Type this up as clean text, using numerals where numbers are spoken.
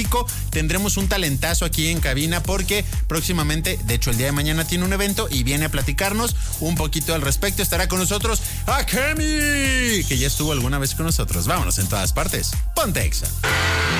romántico. Tendremos un talentazo aquí en cabina porque próximamente, de hecho el día de mañana tiene un evento y viene a platicarnos un poquito al respecto. Estará con nosotros Akemi, que ya estuvo alguna vez con nosotros. Vámonos en todas partes. Ponte Exa.